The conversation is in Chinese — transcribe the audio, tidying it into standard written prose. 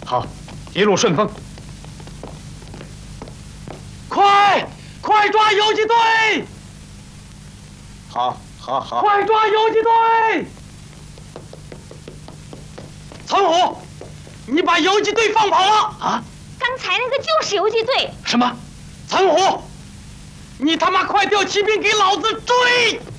好，一路顺风。 快抓游击队！ 好， 快抓游击队！陈虎，你把游击队放跑了啊！ 刚才那个就是游击队。 什么？陈虎，你他妈快调骑兵给老子追！